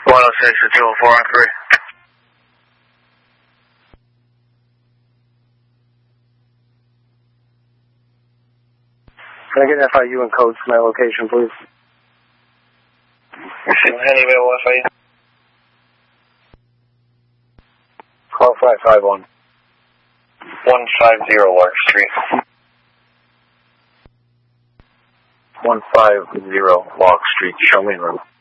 106 to 204 on 3. Can I get FIU and codes for my location, please? Any available FIU? Call 551. 150 Lark Street. 150 Lark Street, show me in room.